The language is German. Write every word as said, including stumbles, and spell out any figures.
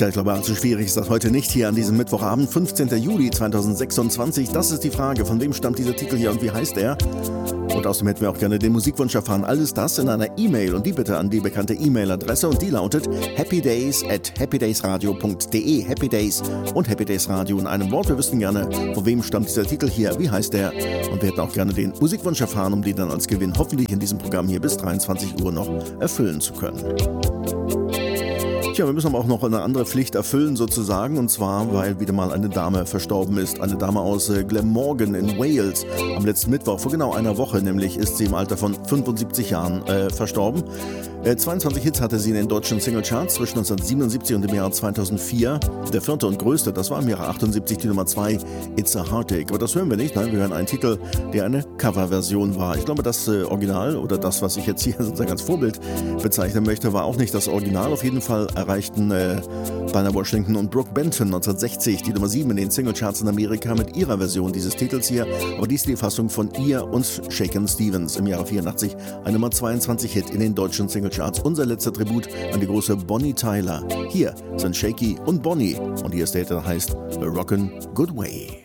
Tja, ich glaube, allzu schwierig ist das heute nicht hier an diesem Mittwochabend, fünfzehnten Juli zweitausendsechsundzwanzig. Das ist die Frage, von wem stammt dieser Titel hier und wie heißt er? Und außerdem hätten wir auch gerne den Musikwunsch erfahren. Alles das in einer E-Mail und die bitte an die bekannte E-Mail-Adresse und die lautet happydays at happydaysradio punkt de. Happydays und Happy Days Radio in einem Wort. Wir wüssten gerne, von wem stammt dieser Titel hier, wie heißt der? Und wir hätten auch gerne den Musikwunsch erfahren, um den dann als Gewinn hoffentlich in diesem Programm hier bis dreiundzwanzig Uhr noch erfüllen zu können. Tja, wir müssen aber auch noch eine andere Pflicht erfüllen sozusagen, und zwar, weil wieder mal eine Dame verstorben ist. Eine Dame aus äh, Glamorgan in Wales. Am letzten Mittwoch, vor genau einer Woche nämlich, ist sie im Alter von fünfundsiebzig Jahren äh, verstorben. Äh, zweiundzwanzig Hits hatte sie in den deutschen Singlecharts zwischen neunzehnhundertsiebenundsiebzig und dem Jahr zweitausendvier. Der vierte und größte, das war im Jahre achtundsiebzig die Nummer zwei, It's a Heartache. Aber das hören wir nicht, nein, wir hören einen Titel, der eine Coverversion war. Ich glaube, das äh, Original oder das, was ich jetzt hier sozusagen als Vorbild bezeichnen möchte, war auch nicht das Original. Auf jeden Fall erreichten äh, Dinah Washington und Brooke Benton neunzehnhundertsechzig die Nummer sieben in den Singlecharts in Amerika mit ihrer Version dieses Titels hier. Aber dies ist die Fassung von ihr und Shakin' Stevens im Jahre vierundachtzig, ein Nummer zweiundzwanzig Hit in den deutschen Singlecharts. Unser letzter Tribut an die große Bonnie Tyler. Hier sind Shaky und Bonnie und hier ist der, der heißt The Rockin' Good Way.